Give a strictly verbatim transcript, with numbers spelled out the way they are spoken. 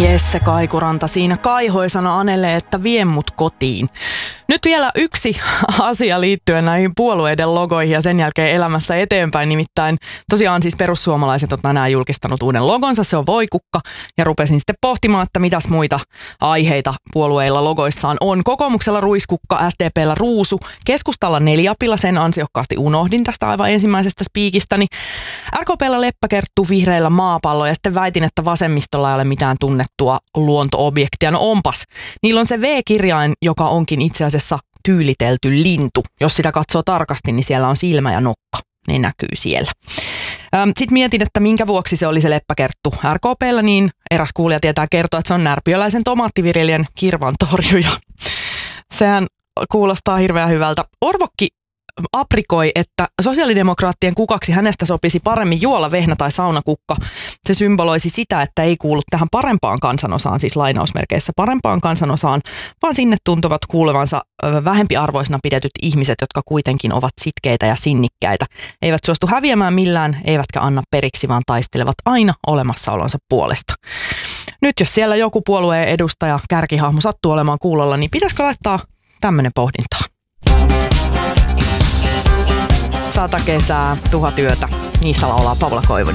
Jesse Kaikuranta siinä kaihoisana anelee, että vie mut kotiin. Nyt vielä yksi asia liittyen näihin puolueiden logoihin ja sen jälkeen elämässä eteenpäin. Nimittäin tosiaan siis perussuomalaiset on tänään julkistanut uuden logonsa, se on voikukka. Ja rupesin sitten pohtimaan, että mitäs muita aiheita puolueilla logoissaan on. Kokoomuksella ruiskukka, S D P:llä ruusu, keskustalla neliapila, sen ansiokkaasti unohdin tästä aivan ensimmäisestä spiikistäni. R K P:llä leppäkerttu, vihreillä maapallo ja sitten väitin, että vasemmistolla ei ole mitään tunnettua luonto-objektia. No onpas, niillä on se V-kirjain, joka onkin itse asiassa tyylitelty lintu. Jos sitä katsoo tarkasti, niin siellä on silmä ja nokka. Ne näkyy siellä. Sitten mietin, että minkä vuoksi se oli se leppäkerttu R K P:llä, niin eräs kuulija tietää kertoa, että se on närpiöläisen tomaattiviljelijän kirvan torjuja. Sehän kuulostaa hirveän hyvältä. Orvokki aprikoi, että sosiaalidemokraattien kukaksi hänestä sopisi paremmin juola, vehnä tai saunakukka. Se symboloisi sitä, että ei kuulu tähän parempaan kansanosaan, siis lainausmerkeissä parempaan kansanosaan, vaan sinne tuntuvat kuulevansa vähempiarvoisena pidetyt ihmiset, jotka kuitenkin ovat sitkeitä ja sinnikkäitä. Eivät suostu häviämään millään, eivätkä anna periksi, vaan taistelevat aina olemassaolonsa puolesta. Nyt jos siellä joku puolueen edustaja, kärkihahmo sattuu olemaan kuulolla, niin pitäisikö laittaa tämmöinen pohdintaa? Sata kesää, tuhat yötä. Niistä laulaa Paula Koivunen.